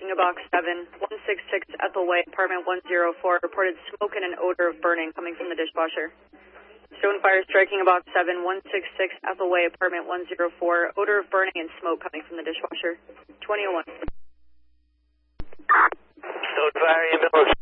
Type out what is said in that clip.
striking a box 7, 166 Ethel Way, apartment 104, reported smoke and an odor of burning coming from the dishwasher. Stone fire striking a box 7, 166 Ethel Way, apartment 104, odor of burning and smoke coming from the dishwasher. 2001. Stone fire ambulance